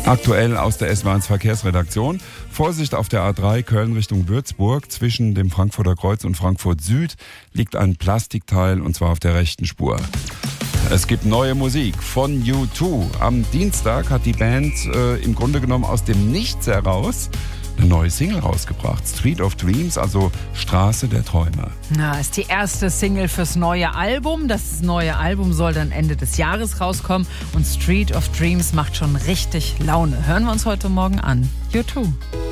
Aktuell aus der S1 Verkehrsredaktion. Vorsicht auf der A3 Köln Richtung Würzburg. Zwischen dem Frankfurter Kreuz und Frankfurt Süd liegt ein Plastikteil, und zwar auf der rechten Spur. Es gibt neue Musik von U2. Am Dienstag hat die Band im Grunde genommen aus dem Nichts heraus eine neue Single rausgebracht. Street of Dreams, also Straße der Träume. Na, ist die erste Single fürs neue Album. Das neue Album soll dann Ende des Jahres rauskommen. Und Street of Dreams macht schon richtig Laune. Hören wir uns heute Morgen an. U2.